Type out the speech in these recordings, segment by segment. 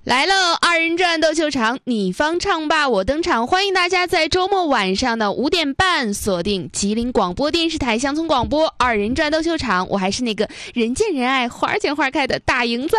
来了，二人转斗秀场，你方唱罢我登场，欢迎大家在周末晚上的5点半锁定吉林广播电视台乡村广播二人转斗秀场，我还是那个人见人爱花见花开的大营子。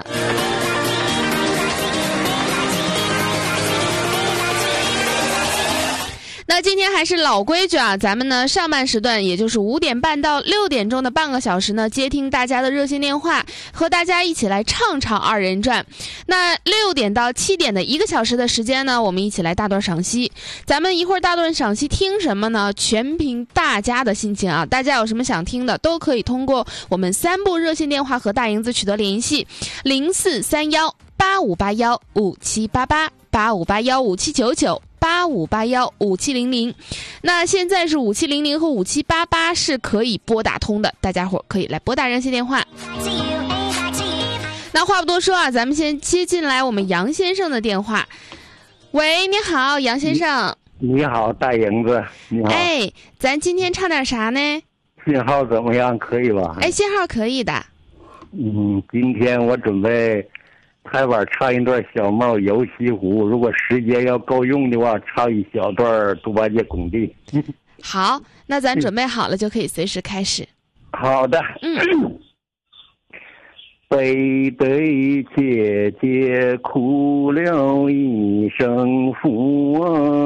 那今天还是老规矩啊，咱们呢上半时段，也就是5点半到6点钟的半个小时呢，接听大家的热线电话，和大家一起来唱唱二人转。那6点到7点的1个小时的时间呢，我们一起来大段赏析。咱们一会儿大段赏析听什么呢？全凭大家的心情啊！大家有什么想听的，都可以通过我们3部热线电话和大营子取得联系：043185815788、85815799。85815700，那现在是5700和5788是可以拨打通的，大家伙可以来拨打热线电话。那话不多说啊，咱们先接进来我们杨先生的电话。喂，你好，杨先生。 你好，大营子，你好。 哎，咱今天唱点啥呢？ 信号怎么样？可以吧？ 哎，信号可以的。 今天我准备台湾唱一段小帽游西湖，如果时间要够用的话，唱一小段猪八戒拱地。 好，那咱准备好了就可以随时开始。 好的。悲悲切切哭了一声父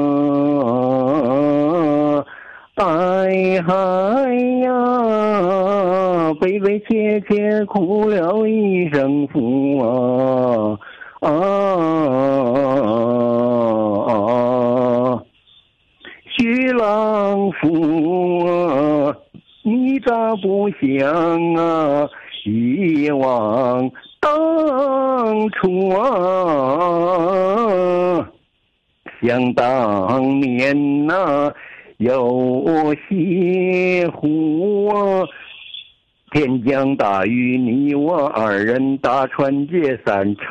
啊，哎嗨呀，悲悲切切哭了一声父啊，徐郎夫啊，你咋不想啊？忆往当初啊，想当年呐，有西湖啊，天降大雨，你我二人搭船借伞。